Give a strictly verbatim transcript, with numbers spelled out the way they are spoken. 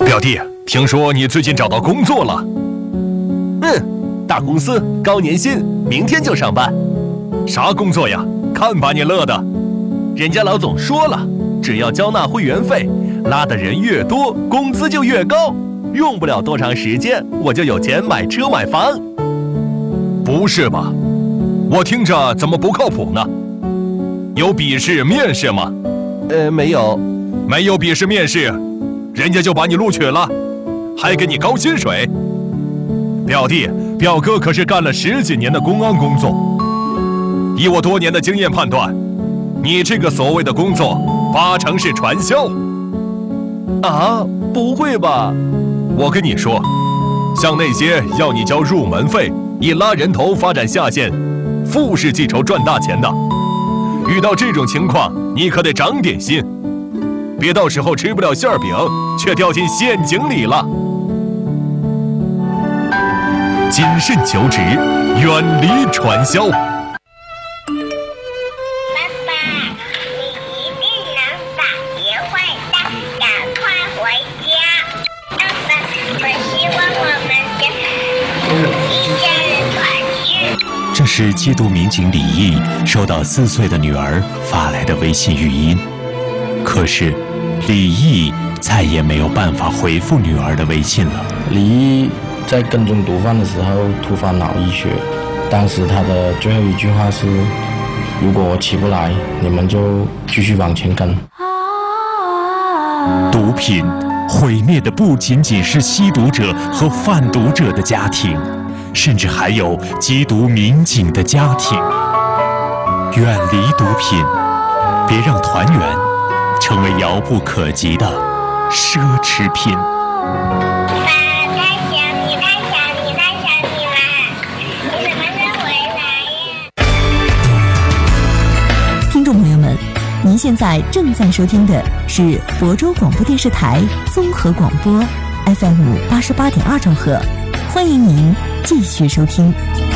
表弟，听说你最近找到工作了？ 嗯，大公司，高年薪，明天就上班。 啥工作呀？看把你乐的！ 人家老总说了，只要交纳会员费，拉的人越多，工资就越高。用不了多长时间，我就有钱买车买房。 不是吧？我听着怎么不靠谱呢？有笔试面试吗？ 呃，没有。 没有笔试面试，人家就把你录取了，还给你高薪水。表弟，表哥可是干了十几年的公安工作，以我多年的经验判断，你这个所谓的工作八成是传销。 啊，不会吧？ 我跟你说，像那些要你交入门费，以拉人头发展下线，富士记仇赚大钱的，遇到这种情况，你可得长点心，别到时候吃不了馅饼，却掉进陷阱里了。谨慎求职，远离传销。 这是缉毒民警李毅收到四岁的女儿发来的微信语音，可是李毅再也没有办法回复女儿的微信了。 李毅在跟踪毒贩的时候突发脑溢血，当时他的最后一句话是：如果我起不来，你们就继续往前跟。 毒品毁灭的不仅仅是吸毒者和贩毒者的家庭，甚至还有缉毒民警的家庭。远离毒品，别让团圆成为遥不可及的奢侈品。 听众朋友们，您现在正在收听的是亳州广播电视台综合广播 F M 八十八点二兆赫，欢迎您继续收听。